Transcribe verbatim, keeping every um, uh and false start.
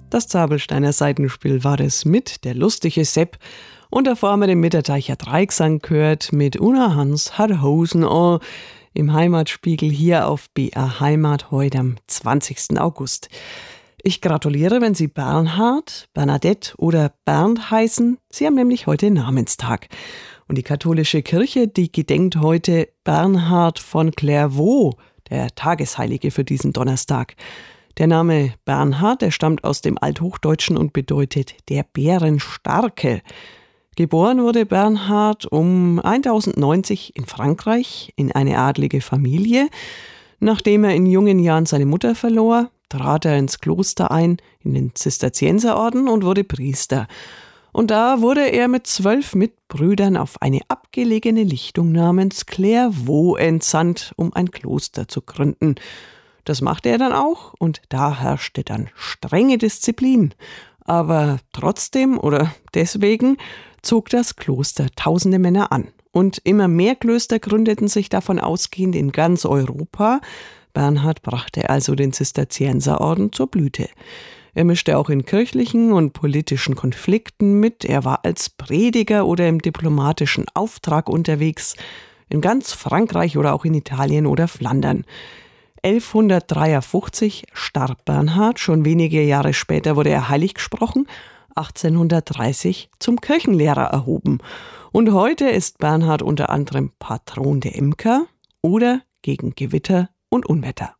Das Zabelsteiner Seitenspiel war es mit der lustige Sepp. Und davor haben wir den Mitterteicher Dreigesang gehört mit Una Hans hat Hosen an im Heimatspiegel hier auf B R Heimat heute am zwanzigsten August. Ich gratuliere, wenn Sie Bernhard, Bernadette oder Bernd heißen. Sie haben nämlich heute Namenstag. Und die katholische Kirche, die gedenkt heute Bernhard von Clairvaux, der Tagesheilige für diesen Donnerstag. Der Name Bernhard, der stammt aus dem Althochdeutschen und bedeutet der Bärenstarke. Geboren wurde Bernhard um tausendneunzig in Frankreich in eine adlige Familie. Nachdem er in jungen Jahren seine Mutter verlor, trat er ins Kloster ein, in den Zisterzienserorden und wurde Priester. Und da wurde er mit zwölf Mitbrüdern auf eine abgelegene Lichtung namens Clairvaux entsandt, um ein Kloster zu gründen. Das machte er dann auch und da herrschte dann strenge Disziplin. Aber trotzdem oder deswegen zog das Kloster tausende Männer an. Und immer mehr Klöster gründeten sich davon ausgehend in ganz Europa. Bernhard brachte also den Zisterzienserorden zur Blüte. Er mischte auch in kirchlichen und politischen Konflikten mit. Er war als Prediger oder im diplomatischen Auftrag unterwegs, in ganz Frankreich oder auch in Italien oder Flandern. elfhundertdreiundfünfzig starb Bernhard, schon wenige Jahre später wurde er heilig gesprochen, achtzehnhundertdreißig zum Kirchenlehrer erhoben. Und heute ist Bernhard unter anderem Patron der Imker oder gegen Gewitter und Unwetter.